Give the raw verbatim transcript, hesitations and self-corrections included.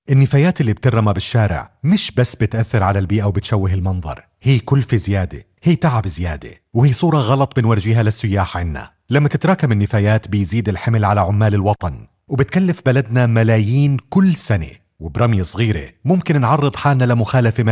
النفايات اللي بترمى بالشارع مش بس بتأثر على البيئة وبتشوه المنظر، هي كلفة زيادة، هي تعب زيادة، وهي صورة غلط بنورجيها للسياح عنا. لما تتراكم النفايات بيزيد الحمل على عمال الوطن، وبتكلف بلدنا ملايين كل سنة، وبرمية صغيرة ممكن نعرض حالنا لمخالفة